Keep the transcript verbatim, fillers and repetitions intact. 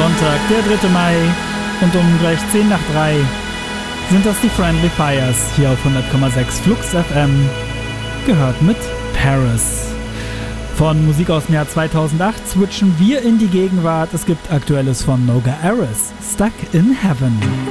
Sonntag, der dritte Mai und um gleich zehn nach drei sind das die Friendly Fires hier auf hundert Komma sechs Flux F M, gehört mit Paris. Von Musik aus dem Jahr zweitausendacht switchen wir in die Gegenwart. Es gibt Aktuelles von Noga Aris, Stuck in Heaven.